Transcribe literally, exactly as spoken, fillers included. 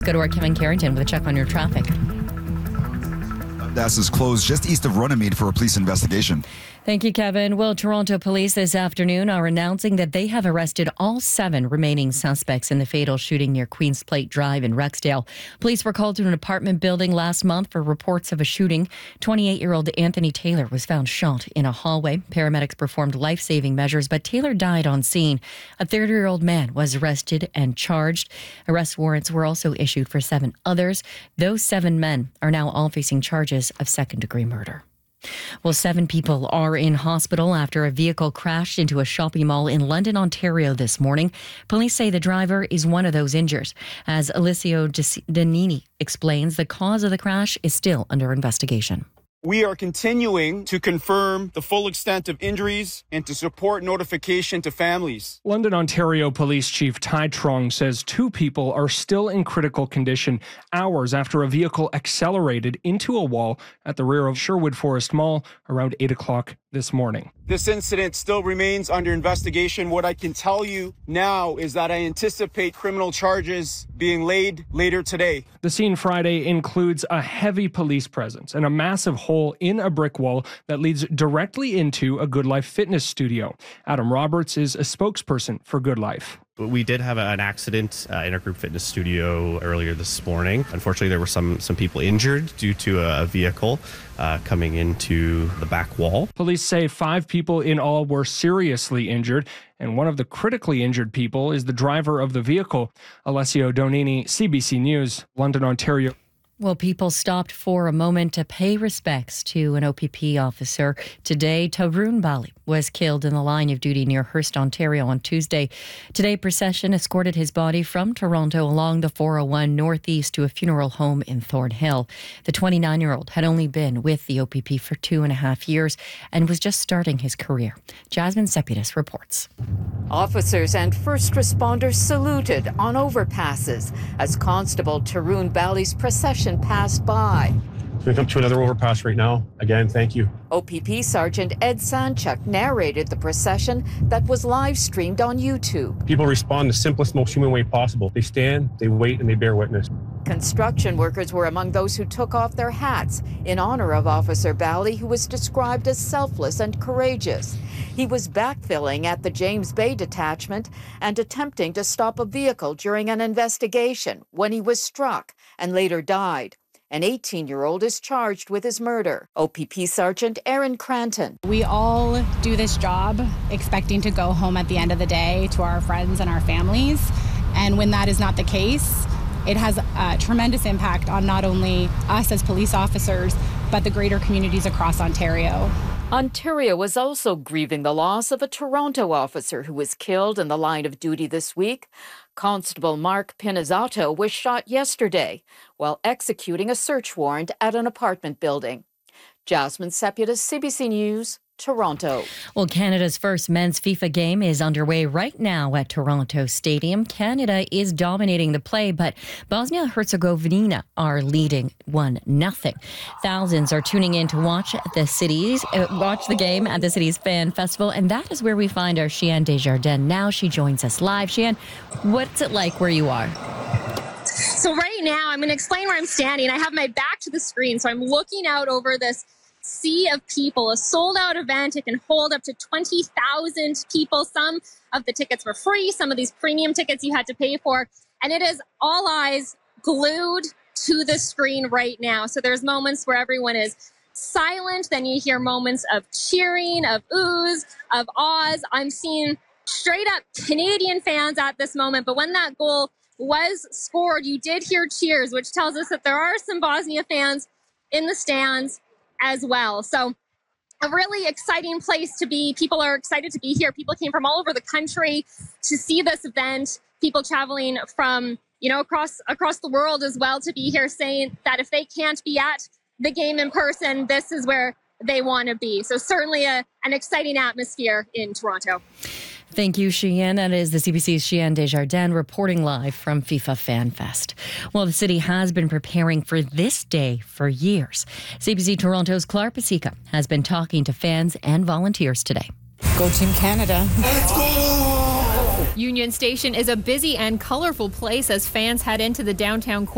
Go to our Kevin Carrington with a check on your traffic. Dundas is closed just east of Runnymede for a police investigation. Thank you, Kevin. Well, Toronto police this afternoon are announcing that they have arrested all seven remaining suspects in the fatal shooting near Queens Plate Drive in Rexdale. Police were called to an apartment building last month for reports of a shooting. twenty-eight-year-old Anthony Taylor was found shot in a hallway. Paramedics performed life-saving measures, but Taylor died on scene. A thirty-year-old man was arrested and charged. Arrest warrants were also issued for seven others. Those seven men are now all facing charges of second-degree murder. Well, seven people are in hospital after a vehicle crashed into a shopping mall in London, Ontario this morning. Police say the driver is one of those injured. As Alessio Danini explains, the cause of the crash is still under investigation. We are continuing to confirm the full extent of injuries and to support notification to families. London, Ontario Police Chief Ty Trong says two people are still in critical condition hours after a vehicle accelerated into a wall at the rear of Sherwood Forest Mall around eight o'clock this morning. This incident still remains under investigation. What I can tell you now is that I anticipate criminal charges being laid later today. The scene Friday includes a heavy police presence and a massive hole in a brick wall that leads directly into a Good Life fitness studio. Adam Roberts is a spokesperson for Good Life. We did have an accident uh, in our group fitness studio earlier this morning. Unfortunately, there were some some people injured due to a, a vehicle uh, coming into the back wall. Police say five people in all were seriously injured, and one of the critically injured people is the driver of the vehicle. Alessio Donini, C B C News, London, Ontario. Well, people stopped for a moment to pay respects to an O P P officer. Today, Tarun Bali was killed in the line of duty near Hearst, Ontario on Tuesday. Today, procession escorted his body from Toronto along the four oh one northeast to a funeral home in Thornhill. The twenty-nine-year-old had only been with the O P P for two and a half years and was just starting his career. Jasmine Seputis reports. Officers and first responders saluted on overpasses as Constable Tarun Bali's procession passed by. We come to another overpass right now. Again, thank you. O P P Sergeant Ed Sanchuk narrated the procession that was live streamed on YouTube. People respond the simplest, most human way possible. They stand, they wait, and they bear witness. Construction workers were among those who took off their hats in honor of Officer Bali, who was described as selfless and courageous. He was backfilling at the James Bay detachment and attempting to stop a vehicle during an investigation when he was struck and later died. An eighteen-year-old is charged with his murder. O P P Sergeant Erin Cranton. We all do this job expecting to go home at the end of the day to our friends and our families. And when that is not the case, it has a tremendous impact on not only us as police officers, but the greater communities across Ontario. Ontario was also grieving the loss of a Toronto officer who was killed in the line of duty this week. Constable Mark Pinizzato was shot yesterday while executing a search warrant at an apartment building. Jasmine Seputis, C B C News, Toronto. Well, Canada's first men's FIFA game is underway right now at Toronto Stadium. Canada is dominating the play, but Bosnia-Herzegovina are leading one nothing. Thousands are tuning in to watch the cities, uh, watch the game at the city's fan festival, and that is where we find our Cheyenne Desjardins. Now she joins us live. Cheyenne, what's it like where you are? So right now, I'm going to explain where I'm standing. I have my back to the screen, so I'm looking out over this sea of people, a sold-out event. It can hold up to twenty thousand people. Some of the tickets were free. Some of these premium tickets you had to pay for. And it is all eyes glued to the screen right now. So there's moments where everyone is silent. Then you hear moments of cheering, of oohs, of ahs. I'm seeing straight-up Canadian fans at this moment. But when that goal was scored, you did hear cheers, which tells us that there are some Bosnia fans in the stands as well. So a really exciting place to be. People are excited to be here. People came from all over the country to see this event. People traveling from, you know, across across the world as well to be here, saying that if they can't be at the game in person, this is where they want to be. So certainly a, an exciting atmosphere in Toronto. Thank you, Cheyenne. That is the C B C's Cheyenne Desjardins reporting live from FIFA Fan Fest. Well, the city has been preparing for this day for years. C B C Toronto's Clark Pasica has been talking to fans and volunteers today. Go Team Canada. Let's go! Union Station is a busy and colorful place as fans head into the downtown core.